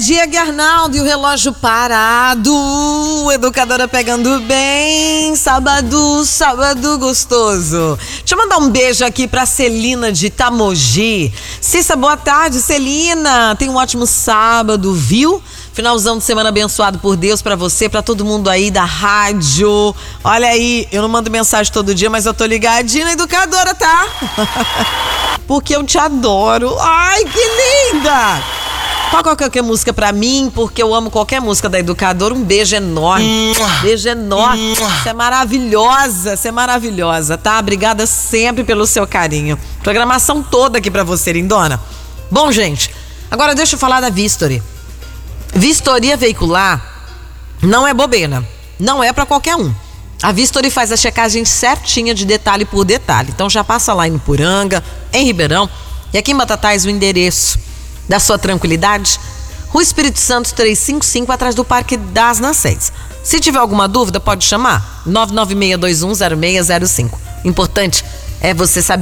Diego Arnaldo e o relógio parado. Educadora pegando bem. Sábado gostoso. Deixa eu mandar um beijo aqui pra Celina de Itamogi. Cissa, boa tarde, Celina. Tenha um ótimo sábado, viu? Finalzão de semana abençoado por Deus pra você, pra todo mundo aí da rádio. Olha aí, eu não mando mensagem todo dia, mas eu tô ligadinha na educadora, tá? Porque eu te adoro. Ai, que linda! Toca qualquer música pra mim, porque eu amo qualquer música da educadora. Um beijo enorme. Beijo enorme. Você é maravilhosa, tá? Obrigada sempre pelo seu carinho. Programação toda aqui pra você, lindona. Bom, gente, agora deixa eu falar da Vistory. Vistoria veicular não é bobeira, não é pra qualquer um. A Vistory faz a checagem certinha de detalhe por detalhe. Então já passa lá em Ipuranga, em Ribeirão e aqui em Batatais o endereço da sua tranquilidade, Rua Espírito Santo 355, atrás do Parque das Nascentes. Se tiver alguma dúvida, pode chamar 996210605. Importante é você saber